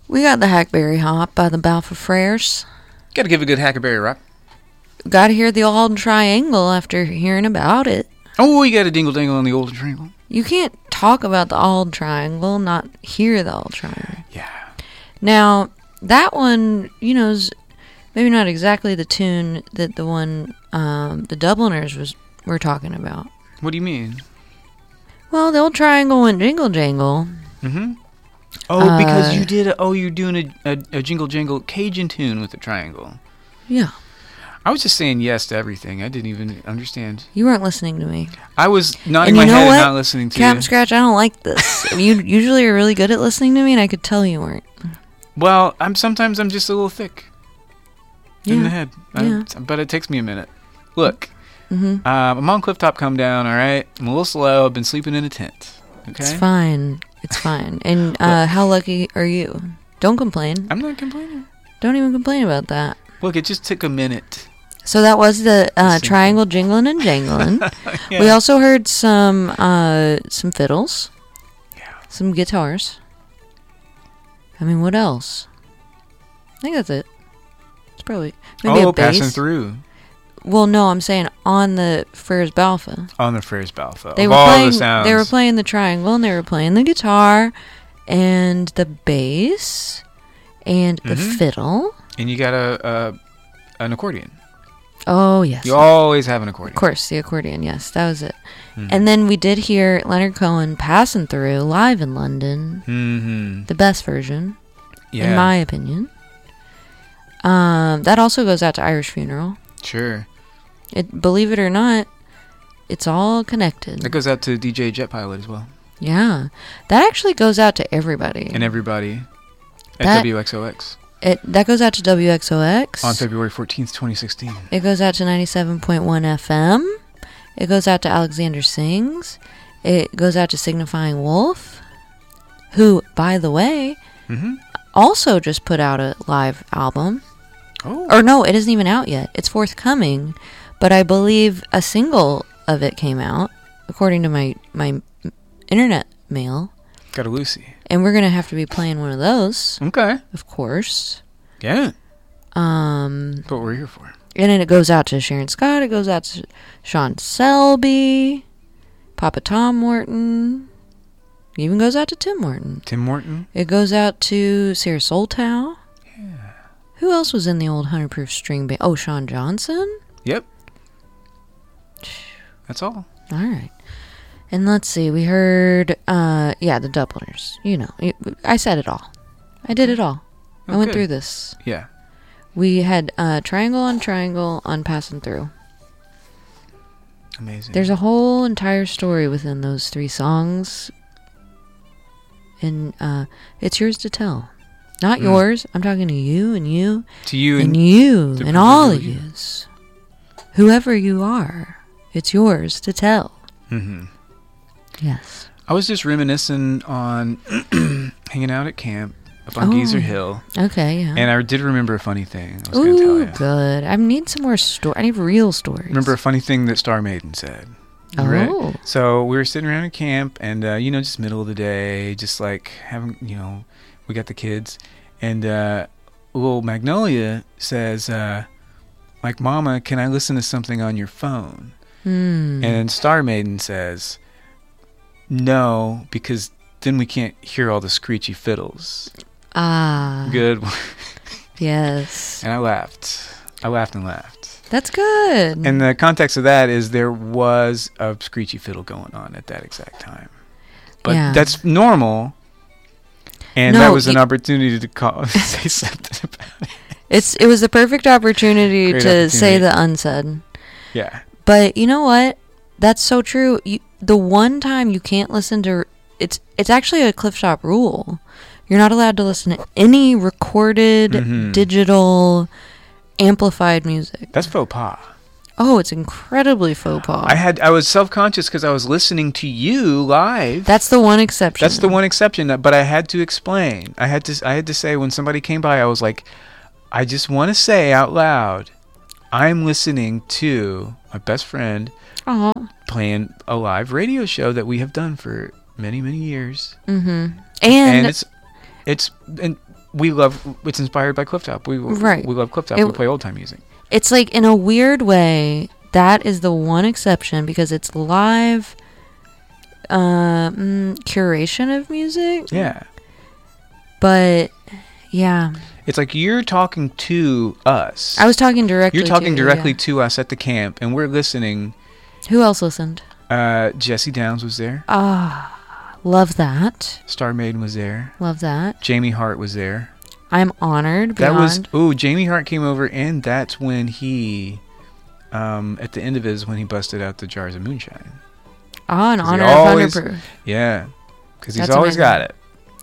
We got the Hackberry Hop by the Balfour Frares. Got to give a good Hackberry rap. Got to hear the Old Triangle after hearing about it. Oh, you got a dingle dangle on the Old Triangle. You can't talk about the Old Triangle, not hear the Old Triangle. Yeah. Now, that one, is maybe not exactly the tune that the one the Dubliners were talking about. What do you mean? Well, the Old Triangle went jingle jangle. Mm-hmm. Oh, because you did. You're doing a jingle jangle Cajun tune with the triangle. Yeah. I was just saying yes to everything. I didn't even understand. You weren't listening to me. I was nodding my head and not listening to you. Captain Scratch, I don't like this. You usually are really good at listening to me, and I could tell you weren't. Well, sometimes I'm just a little thick in the head. Yeah. But it takes me a minute. Look, I'm on Clifftop Come Down, all right? I'm a little slow. I've been sleeping in a tent. Okay? It's fine. It's fine. And how lucky are you? Don't complain. I'm not complaining. Don't even complain about that. Look, it just took a minute. So that was the triangle jingling and jangling. Yeah. We also heard some fiddles. Yeah. Some guitars. I mean, what else? I think that's it. It's probably maybe a bass. Passing through. Well, no, I'm saying on the Frares Balfa. On the Frares Balfa. They were playing the triangle, and they were playing the guitar, and the bass, and the fiddle. And you got an accordion. Oh, yes. You always have an accordion. Of course, the accordion, yes. That was it. Mm-hmm. And then we did hear Leonard Cohen passing through live in London. Mm-hmm. The best version, in my opinion. That also goes out to Irish Funeral. Sure. Believe it or not, it's all connected. That goes out to DJ Jet Pilot as well. Yeah. That actually goes out to everybody. And everybody at WXOX. That goes out to WXOX. On February 14th, 2016. It goes out to 97.1 FM. It goes out to Alexander Sings. It goes out to Signifying Wolf, who, by the way, also just put out a live album. Oh. Or no, it isn't even out yet. It's forthcoming. But I believe a single of it came out, according to my internet mail. Got a Lucy. And we're going to have to be playing one of those. Okay. Of course. Yeah. That's what we're here for. And then it goes out to Sharon Scott. It goes out to Sean Selby. Papa Tom Morton. It even goes out to Tim Morton. Tim Morton. It goes out to Sarah Soltow. Yeah. Who else was in the old 100 Proof String Band? Oh, Sean Johnson? Yep. That's all. All right. And let's see, we heard, the Dubliners. I said it all. I did it all. I went through this. Yeah. We had triangle on triangle on passing through. Amazing. There's a whole entire story within those 3 songs. And it's yours to tell. Not yours. I'm talking to you and you. To you and you and all of yous. Whoever you are, it's yours to tell. Mm-hmm. Yes. I was just reminiscing on hanging out at camp up on Geezer Hill. Okay, yeah. And I did remember a funny thing I was going to tell you. Good. I need some more stories. I need real stories. Remember a funny thing that Star Maiden said. Oh. Right? So we were sitting around at camp and, just middle of the day, just like having, we got the kids. And little Magnolia says, like, Mama, can I listen to something on your phone? And then Star Maiden says, no, because then we can't hear all the screechy fiddles. Ah. Good. Yes. And I laughed. And laughed. That's good. And the context of that is there was a screechy fiddle going on at that exact time. But that's normal. And that was an opportunity to call say something about it. It was the perfect opportunity to say the unsaid. Yeah. But you know what? That's so true. The one time you can't listen to it's actually a Clifftop rule. You're not allowed to listen to any recorded, digital, amplified music. That's faux pas. Oh, it's incredibly faux pas. I was self-conscious because I was listening to you live. That's the one exception. But I had to explain. I had to say when somebody came by, I was like, I just want to say out loud, I'm listening to my best friend playing a live radio show that we have done for many, many years. Mm-hmm. And it's we love. It's inspired by Clifftop. We love Clifftop. We play old time music. It's like, in a weird way, that is the one exception because it's live curation of music. Yeah. But yeah, it's like you're talking to us. I was talking directly. You're talking directly to us at the camp, and we're listening. Who else listened? Jesse Downs was there. Love that. Star Maiden was there. Love that. Jamie Hart was there. I'm honored. Jamie Hart came over, and that's when he, at the end of it is when he busted out the jars of moonshine. In honor of 100 Proof. Yeah, because he's always got it.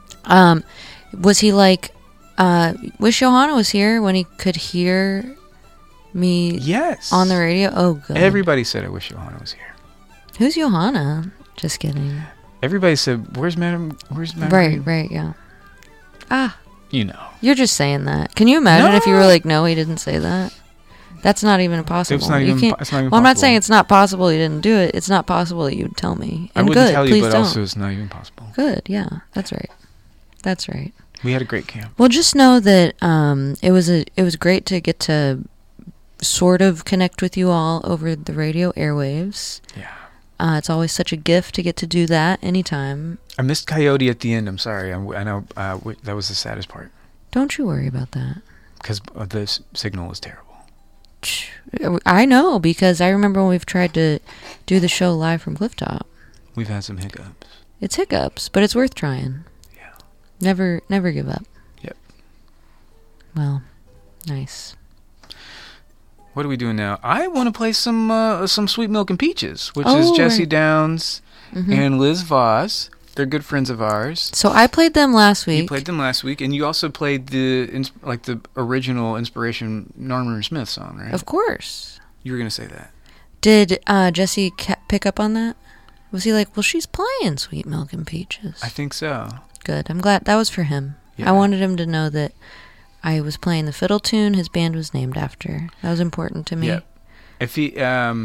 Was he like, Wish Johanna was here when he could hear me on the radio? Oh, good. Everybody said I wish Johanna was here. Who's Johanna? Just kidding. Everybody said, where's Madam Right, yeah. You know. You're just saying that. Can you imagine if you were like, no, he didn't say that? That's not even possible. It's not even possible. I'm not saying it's not possible he didn't do it. It's not possible that you'd tell me. And I wouldn't tell you, please but don't. also it's not even possible. Good, yeah. That's right. That's right. We had a great camp. Well, just know that it was great to get to sort of connect with you all over the radio airwaves. Yeah. It's always such a gift to get to do that anytime. I missed Coyote at the end. I'm sorry. I know that was the saddest part. Don't you worry about that. Because the signal was terrible. I know, because I remember when we've tried to do the show live from Clifftop. We've had some hiccups. It's hiccups, but it's worth trying. Yeah. Never give up. Yep. Well, nice. What are we doing now? I want to play some Sweet Milk and Peaches, which is Jesse Downs and Liz Voss. They're good friends of ours. So I played them last week. You played them last week, and you also played the original Inspiration Norman Smith song, right? Of course. You were going to say that. Did Jesse pick up on that? Was he like, well, she's playing Sweet Milk and Peaches? I think so. Good. I'm glad. That was for him. Yeah. I wanted him to know that I was playing the fiddle tune his band was named after. That was important to me. Yeah. If he,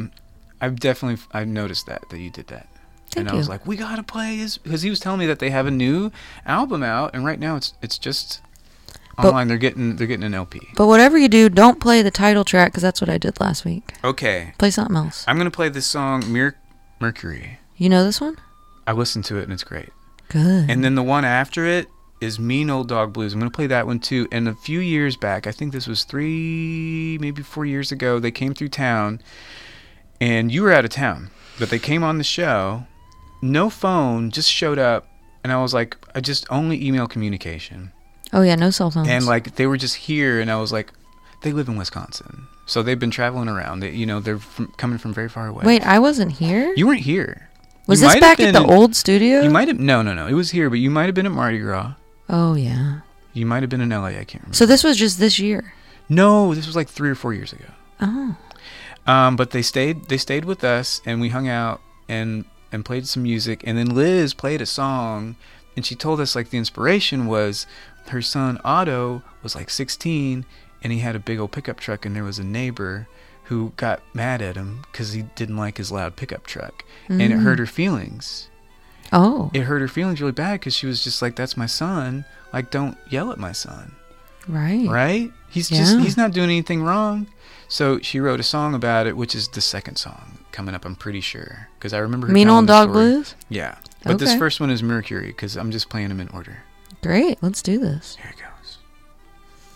I've noticed that you did that. Thank you. I was like, we gotta play his, because he was telling me that they have a new album out, and right now it's just online. They're getting an LP. But whatever you do, don't play the title track, because that's what I did last week. Okay. Play something else. I'm gonna play this song, Mercury. You know this one? I listened to it and it's great. Good. And then the one after it is Mean Old Dog Blues. I'm gonna play that one too. And a few years back, I think this was 3, maybe 4 years ago, they came through town, and you were out of town, but they came on the show. No phone, just showed up, and I was like, I just only email communication. Oh yeah, no cell phones. And like they were just here, and I was like, they live in Wisconsin, so they've been traveling around. They're coming from very far away. Wait, I wasn't here? You weren't here. Was this back at the old studio? You might have. No. It was here, but you might have been at Mardi Gras. Oh yeah. You might have been in LA. I can't remember. So this was just this year? No, this was like 3 or 4 years ago. Oh. But they stayed with us, and we hung out and played some music, and then Liz played a song, and she told us like the inspiration was her son Otto was like 16, and he had a big old pickup truck, and there was a neighbor who got mad at him because he didn't like his loud pickup truck, and it hurt her feelings. Oh. It hurt her feelings really bad because she was just like, that's my son, like, don't yell at my son. Right? He's not doing anything wrong. So she wrote a song about it, which is the second song coming up, I'm pretty sure, because I remember her Mean Old Dog Blues? Yeah. But this first one is Mercury, because I'm just playing them in order. Great. Let's do this. Here it goes.